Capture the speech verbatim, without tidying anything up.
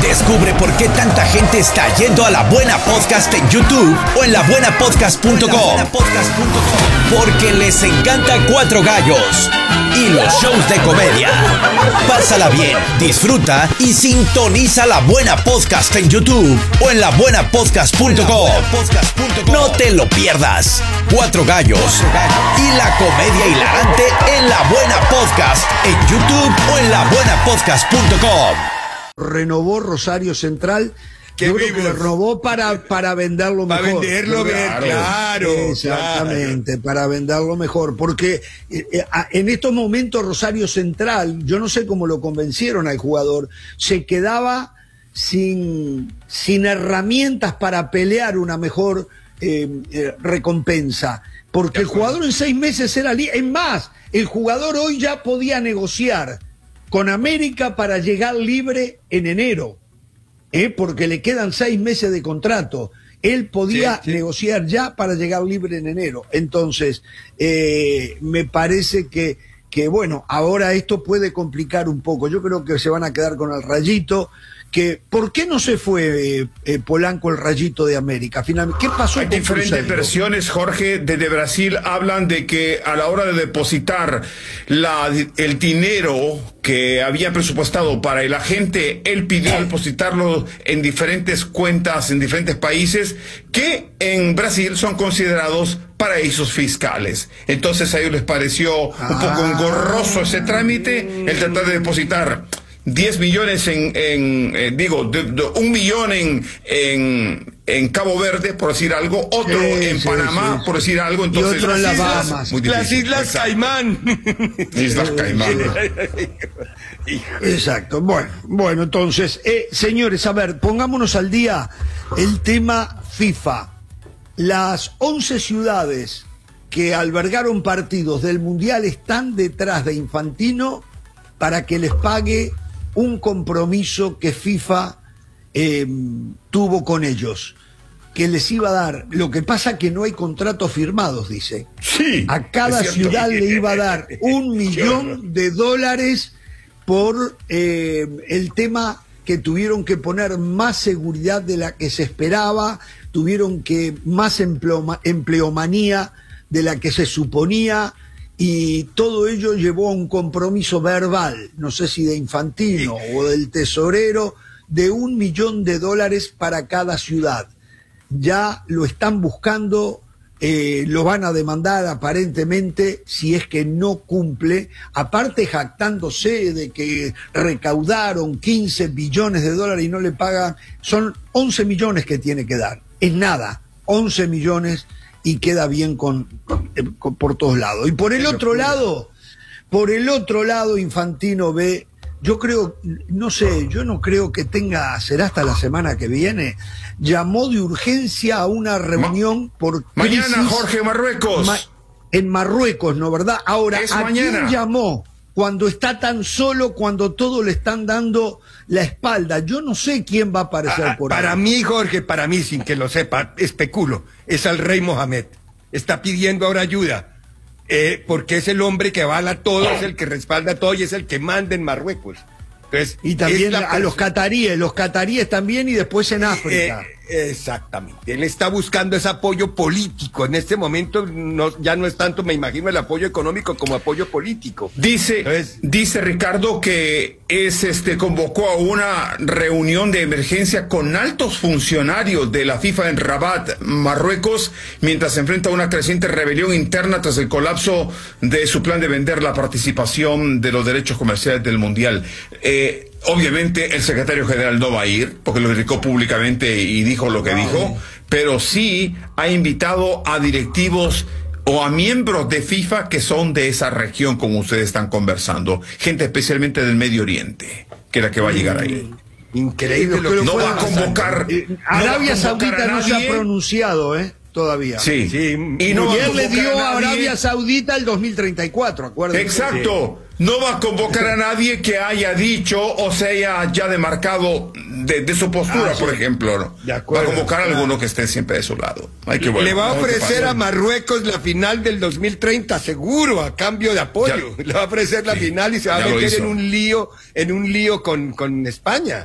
Descubre por qué tanta gente está yendo a La Buena Podcast en YouTube o en la buena podcast punto com. Porque les encanta Cuatro Gallos y los shows de comedia. Pásala bien, disfruta y sintoniza La Buena Podcast en YouTube o en la buena podcast punto com. No te lo pierdas. Cuatro Gallos y la comedia hilarante en La Buena Podcast en YouTube o en la buena podcast punto com. Renovó Rosario Central. Yo creo que lo renovó para, para venderlo para mejor. Para venderlo claro, bien, claro. Exactamente, claro. para venderlo mejor. Porque eh, en estos momentos Rosario Central, yo no sé cómo lo convencieron al jugador, se quedaba sin, sin herramientas para pelear una mejor eh, eh, recompensa. Porque el jugador en seis meses era libre. Es más, el jugador hoy ya podía negociar con América para llegar libre en enero. ¿Eh? Porque le quedan seis meses de contrato. Él podía sí, sí. negociar ya para llegar libre en enero. Entonces, eh, me parece que, que, bueno, ahora esto puede complicar un poco. Yo creo que se van a quedar con el Rayito. Que, ¿por qué no se fue eh, eh, Polanco el Rayito de América? Finalmente, ¿qué pasó? Hay con diferentes Cruzeiro? versiones, Jorge. Desde Brasil hablan de que a la hora de depositar la, el dinero que había presupuestado para el agente, él pidió depositarlo en diferentes cuentas en diferentes países que en Brasil son considerados paraísos fiscales. Entonces a ellos les pareció ah. un poco engorroso ese trámite, el tratar de depositar diez millones en, en eh, digo, de, de, un millón en, en, en Cabo Verde, por decir algo, otro sí, en sí, Panamá, sí, sí. por decir algo, entonces... Y otro en las Bahamas. Las Islas Caimán. Islas Caimán. Exacto. Bueno, bueno, entonces, eh, señores, a ver, pongámonos al día el tema FIFA. Las once ciudades que albergaron partidos del Mundial están detrás de Infantino para que les pague un compromiso que FIFA eh, tuvo con ellos, que les iba a dar. Lo que pasa que no hay contratos firmados, dice. Sí, a cada ciudad le iba a dar un millón de dólares por eh, el tema que tuvieron que poner más seguridad de la que se esperaba, tuvieron que más empleoma, empleomanía de la que se suponía. Y todo ello llevó a un compromiso verbal, no sé si de Infantino o del tesorero, de un millón de dólares para cada ciudad. Ya lo están buscando, eh, lo van a demandar aparentemente si es que no cumple, aparte jactándose de que recaudaron quince billones de dólares y no le pagan, son once millones que tiene que dar, es nada, once millones y queda bien con, con por todos lados. Y por el otro lado, por el otro lado, Infantino ve, yo creo, no sé, yo no creo que tenga, será hasta la semana que viene, llamó de urgencia a una reunión Ma por crisis. Mañana, Jorge, Marruecos. Ma en Marruecos, ¿no, verdad? Ahora, es ¿a mañana. quién llamó? Cuando está tan solo, cuando todos le están dando la espalda. Yo no sé quién va a aparecer ah, por para ahí. Para mí, Jorge, para mí, sin que lo sepa, especulo, es al rey Mohamed. Está pidiendo ahora ayuda, eh, porque es el hombre que avala todo, es el que respalda todo y es el que manda en Marruecos. Entonces, y también la... a los cataríes, los cataríes también y después en África. Eh, exactamente. Él está buscando ese apoyo político. En este momento no, ya no es tanto, me imagino, el apoyo económico como apoyo político. Dice, Entonces, dice Ricardo que es este convocó a una reunión de emergencia con altos funcionarios de la FIFA en Rabat, Marruecos, mientras se enfrenta a una creciente rebelión interna tras el colapso de su plan de vender la participación de los derechos comerciales del Mundial. Eh, Obviamente el secretario general no va a ir, porque lo dedicó públicamente y dijo lo que no. dijo, pero sí ha invitado a directivos o a miembros de FIFA que son de esa región, como ustedes están conversando, gente especialmente del Medio Oriente, que es la que va a llegar ahí. Increíble. Lo que no va a convocar. Eh, Arabia no Saudita no se ha pronunciado, ¿eh? Todavía. Sí. sí. Y no él le dio a, a Arabia Saudita el dos mil treinta y cuatro, acuérdense. Exacto. No va a convocar a nadie que haya dicho o se haya ya demarcado de, de su postura, ah, sí. por ejemplo. ¿no? De acuerdo, va a convocar claro. a alguno que esté siempre de su lado. Ay, qué bueno. Le va a ofrecer a Marruecos la final del dos mil treinta, seguro, a cambio de apoyo. Ya, Le va a ofrecer la sí, final y se va a meter en un lío, en un lío con, con España.